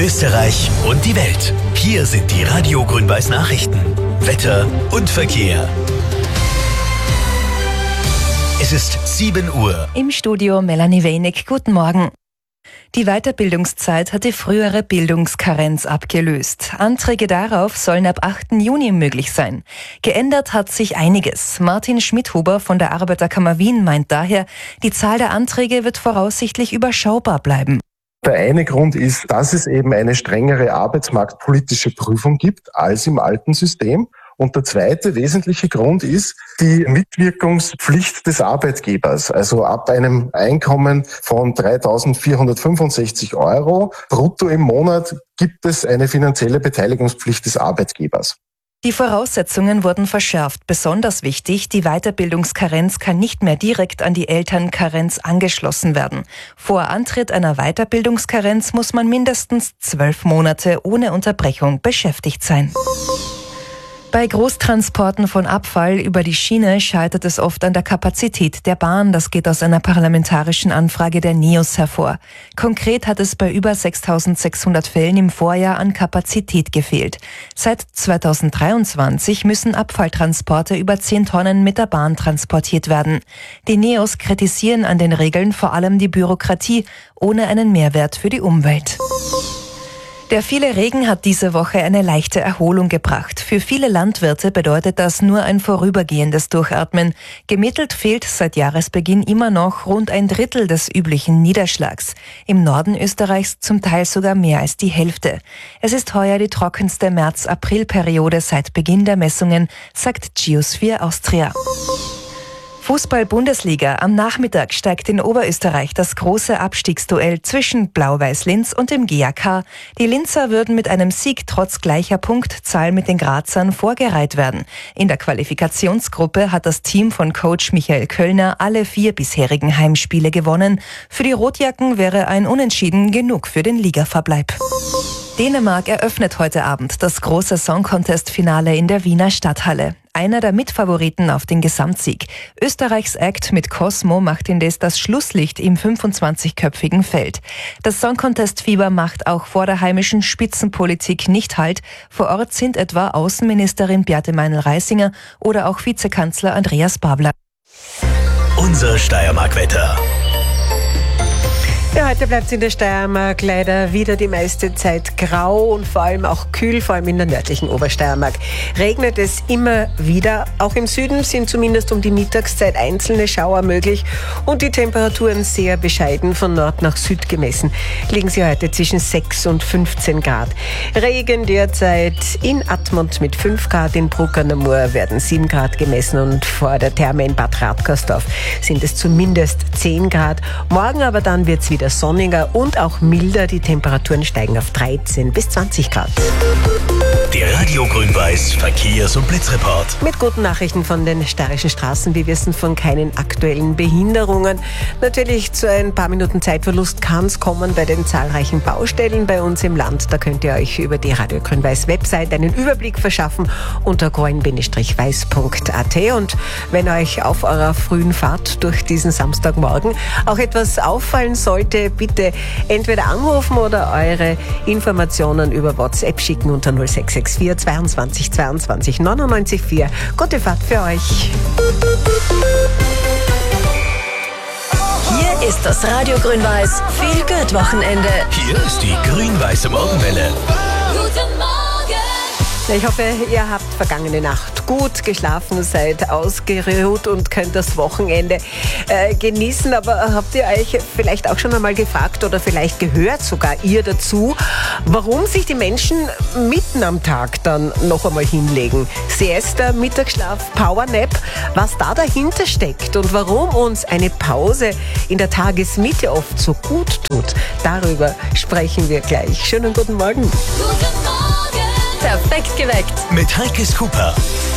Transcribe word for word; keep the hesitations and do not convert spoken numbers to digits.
Österreich und die Welt. Hier sind die Radio Grün-Weiß Nachrichten. Wetter und Verkehr. Es ist sieben Uhr. Im Studio Melanie Wenig. Guten Morgen. Die Weiterbildungszeit hat die frühere Bildungskarenz abgelöst. Anträge darauf sollen ab achten Juni möglich sein. Geändert hat sich einiges. Martin Schmidhuber von der Arbeiterkammer Wien meint daher, die Zahl der Anträge wird voraussichtlich überschaubar bleiben. Der eine Grund ist, dass es eben eine strengere arbeitsmarktpolitische Prüfung gibt als im alten System. Und der zweite wesentliche Grund ist die Mitwirkungspflicht des Arbeitgebers. Also ab einem Einkommen von dreitausendvierhundertfünfundsechzig Euro brutto im Monat gibt es eine finanzielle Beteiligungspflicht des Arbeitgebers. Die Voraussetzungen wurden verschärft. Besonders wichtig, die Weiterbildungskarenz kann nicht mehr direkt an die Elternkarenz angeschlossen werden. Vor Antritt einer Weiterbildungskarenz muss man mindestens zwölf Monate ohne Unterbrechung beschäftigt sein. Bei Großtransporten von Abfall über die Schiene scheitert es oft an der Kapazität der Bahn. Das geht aus einer parlamentarischen Anfrage der NEOS hervor. Konkret hat es bei über sechstausendsechshundert Fällen im Vorjahr an Kapazität gefehlt. Seit zweitausenddreiundzwanzig müssen Abfalltransporte über zehn Tonnen mit der Bahn transportiert werden. Die NEOS kritisieren an den Regeln vor allem die Bürokratie, ohne einen Mehrwert für die Umwelt. Der viele Regen hat diese Woche eine leichte Erholung gebracht. Für viele Landwirte bedeutet das nur ein vorübergehendes Durchatmen. Gemittelt fehlt seit Jahresbeginn immer noch rund ein Drittel des üblichen Niederschlags. Im Norden Österreichs zum Teil sogar mehr als die Hälfte. Es ist heuer die trockenste März-April-Periode seit Beginn der Messungen, sagt Geosphere Austria. Fußball-Bundesliga. Am Nachmittag steigt in Oberösterreich das große Abstiegsduell zwischen Blau-Weiß Linz und dem G A K. Die Linzer würden mit einem Sieg trotz gleicher Punktzahl mit den Grazern vorgereiht werden. In der Qualifikationsgruppe hat das Team von Coach Michael Köllner alle vier bisherigen Heimspiele gewonnen. Für die Rotjacken wäre ein Unentschieden genug für den Ligaverbleib. Dänemark eröffnet heute Abend das große Song-Contest-Finale in der Wiener Stadthalle. Einer der Mitfavoriten auf den Gesamtsieg. Österreichs Act mit Cosmo macht indes das Schlusslicht im fünfundzwanzigköpfigen Feld. Das Song-Contest-Fieber macht auch vor der heimischen Spitzenpolitik nicht Halt. Vor Ort sind etwa Außenministerin Beate Meinl-Reisinger oder auch Vizekanzler Andreas Babler. Unser Steiermark-Wetter. Ja, heute bleibt es in der Steiermark leider wieder die meiste Zeit grau und vor allem auch kühl, vor allem in der nördlichen Obersteiermark. Regnet es immer wieder. Auch im Süden sind zumindest um die Mittagszeit einzelne Schauer möglich und die Temperaturen sehr bescheiden von Nord nach Süd gemessen. Liegen sie heute zwischen sechs und fünfzehn Grad. Regen derzeit in Admont mit fünf Grad, in Bruck an der Mur werden sieben Grad gemessen und vor der Therme in Bad Radkersdorf sind es zumindest zehn Grad. Morgen aber dann wird es wieder sonniger und auch milder. Die Temperaturen steigen auf dreizehn bis zwanzig Grad. Der Radio Grün-Weiß Verkehrs- und Blitzreport. Mit guten Nachrichten von den steirischen Straßen. Wir wissen von keinen aktuellen Behinderungen. Natürlich zu ein paar Minuten Zeitverlust kann es kommen bei den zahlreichen Baustellen bei uns im Land. Da könnt ihr euch über die Radio Grün-Weiß Website einen Überblick verschaffen unter grün weiß punkt a t. Und wenn euch auf eurer frühen Fahrt durch diesen Samstagmorgen auch etwas auffallen sollte, bitte entweder anrufen oder eure Informationen über WhatsApp schicken unter null sechs sechs vier zweiundzwanzig zweiundzwanzig neunundneunzig vier. Gute Fahrt für euch. Hier ist das Radio Grün-Weiß Feel Good Wochenende. Hier ist die grün-weiße Morgenwelle. Guten Morgen. Ich hoffe, ihr habt vergangene Nacht gut geschlafen, seid ausgeruht und könnt das Wochenende äh, genießen. Aber habt ihr euch vielleicht auch schon einmal gefragt oder vielleicht gehört sogar ihr dazu, warum sich die Menschen mitten am Tag dann noch einmal hinlegen? Siesta, Mittagsschlaf, Powernap, was da dahinter steckt und warum uns eine Pause in der Tagesmitte oft so gut tut, darüber sprechen wir gleich. Schönen guten Morgen. Guten Morgen. Perfekt geweckt. Mit Heike Cooper.